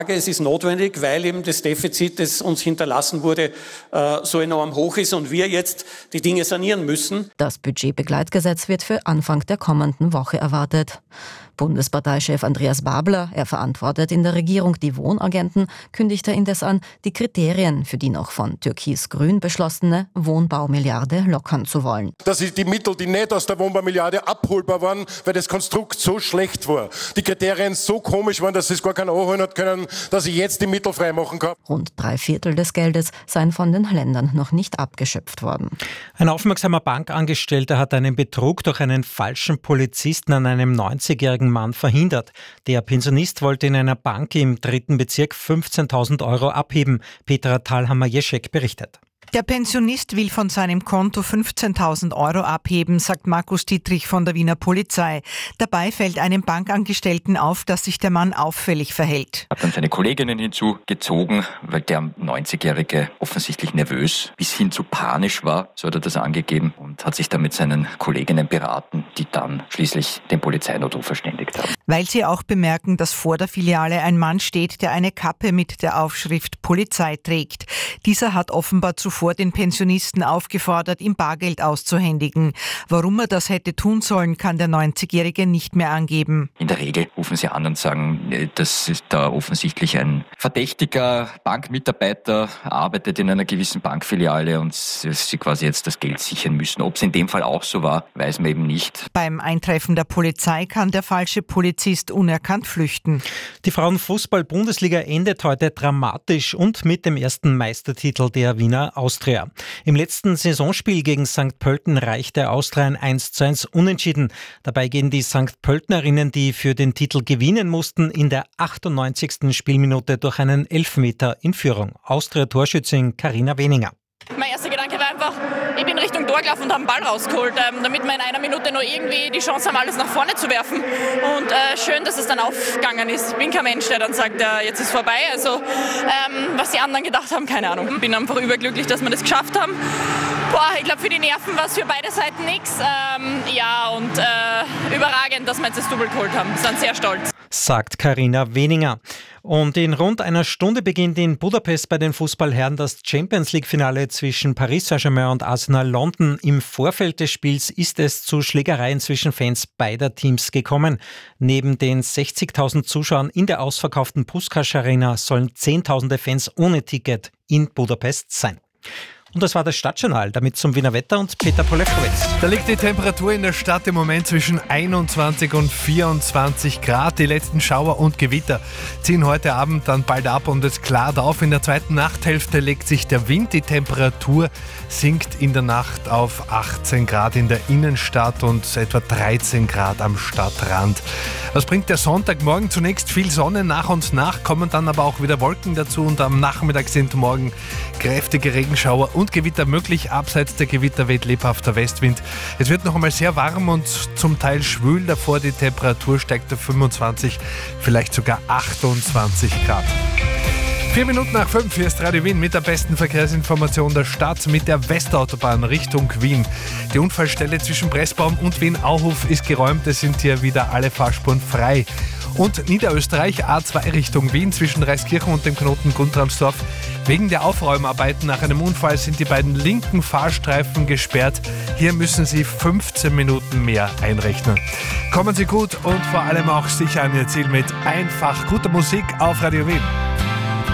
Es ist notwendig, weil eben das Defizit, das uns hinterlassen wurde, so enorm hoch ist und wir jetzt die Dinge sanieren müssen. Das Budgetbegleitgesetz wird für Anfang der kommenden Woche erwartet. Bundesparteichef Andreas Babler, er verantwortet in der Regierung die Wohnagenten, kündigte indes an, die Kriterien für die noch von Türkis-Grün beschlossene Wohnbaumilliarde lockern zu wollen. Das sind die Mittel, die nicht aus der Wohnbaumilliarde abholbar waren, weil das Konstrukt so schlecht war. Die Kriterien so komisch waren, dass es gar keiner anholen hat können, dass ich jetzt die Mittel freimachen kann. Rund 3/4 des Geldes seien von den Ländern noch nicht abgeschöpft worden. Ein aufmerksamer Bankangestellter hat einen Betrug durch einen falschen Polizisten an einem 90-jährigen Mann verhindert. Der Pensionist wollte in einer Bank im 3. Bezirk 15.000 Euro abheben. Petra Thalhammer-Jeschek berichtet. Der Pensionist will von seinem Konto 15.000 Euro abheben, sagt Markus Dietrich von der Wiener Polizei. Dabei fällt einem Bankangestellten auf, dass sich der Mann auffällig verhält. Hat dann seine Kolleginnen hinzugezogen, weil der 90-Jährige offensichtlich nervös bis hin zu panisch war, so hat er das angegeben, und hat sich dann mit seinen Kolleginnen beraten, die dann schließlich den Polizeinotruf verständigt haben. Weil sie auch bemerken, dass vor der Filiale ein Mann steht, der eine Kappe mit der Aufschrift Polizei trägt. Dieser hat offenbar zuvor den Pensionisten aufgefordert, ihm Bargeld auszuhändigen. Warum er das hätte tun sollen, kann der 90-Jährige nicht mehr angeben. In der Regel rufen sie an und sagen, dass da offensichtlich ein verdächtiger Bankmitarbeiter arbeitet in einer gewissen Bankfiliale und sie quasi jetzt das Geld sichern müssen. Ob es in dem Fall auch so war, weiß man eben nicht. Beim Eintreffen der Polizei kann der falsche Polizist unerkannt flüchten. Die Frauenfußball-Bundesliga endet heute dramatisch und mit dem ersten Meistertitel der Wiener Austria. Im letzten Saisonspiel gegen St. Pölten reichte Austria ein 1:1 Unentschieden. Dabei gehen die St. Pöltenerinnen, die für den Titel gewinnen mussten, in der 98. Spielminute durch einen Elfmeter in Führung. Austria-Torschützin Carina Weninger. Mein erster Gedanke war einfach, ich bin Richtung Tor gelaufen und habe den Ball rausgeholt, damit wir in einer Minute noch irgendwie die Chance haben, alles nach vorne zu werfen. Und schön, dass es dann aufgegangen ist. Ich bin kein Mensch, der dann sagt, jetzt ist vorbei. Also was die anderen gedacht haben, keine Ahnung. Ich bin einfach überglücklich, dass wir das geschafft haben. Ich glaube, für die Nerven war es für beide Seiten nichts. Überragend, dass wir jetzt das Double geholt haben. Wir sind sehr stolz. Sagt Carina Weninger. Und in rund einer Stunde beginnt in Budapest bei den Fußballherren das Champions-League-Finale zwischen Paris Saint-Germain und Arsenal London. Im Vorfeld des Spiels ist es zu Schlägereien zwischen Fans beider Teams gekommen. Neben den 60.000 Zuschauern in der ausverkauften Puskás Arena sollen Zehntausende Fans ohne Ticket in Budapest sein. Und das war das Stadtjournal, damit zum Wiener Wetter und Peter Polewkowitz. Da liegt die Temperatur in der Stadt im Moment zwischen 21 und 24 Grad. Die letzten Schauer und Gewitter ziehen heute Abend dann bald ab und es klart auf. In der zweiten Nachthälfte legt sich der Wind. Die Temperatur sinkt in der Nacht auf 18 Grad in der Innenstadt und etwa 13 Grad am Stadtrand. Was bringt der Sonntagmorgen? Zunächst viel Sonne, nach und nach kommen dann aber auch wieder Wolken dazu und am Nachmittag sind morgen kräftige Regenschauer und Gewitter möglich. Abseits der Gewitter weht lebhafter Westwind. Es wird noch einmal sehr warm und zum Teil schwül. Davor die Temperatur steigt auf 25, vielleicht sogar 28 Grad. 4 Minuten nach 5, hier ist Radio Wien mit der besten Verkehrsinformation der Stadt mit der Westautobahn Richtung Wien. Die Unfallstelle zwischen Pressbaum und Wien-Auhof ist geräumt, es sind hier wieder alle Fahrspuren frei. Und Niederösterreich A2 Richtung Wien zwischen Reiskirchen und dem Knoten Guntramsdorf. Wegen der Aufräumarbeiten nach einem Unfall sind die beiden linken Fahrstreifen gesperrt. Hier müssen Sie 15 Minuten mehr einrechnen. Kommen Sie gut und vor allem auch sicher an Ihr Ziel mit einfach guter Musik auf Radio Wien.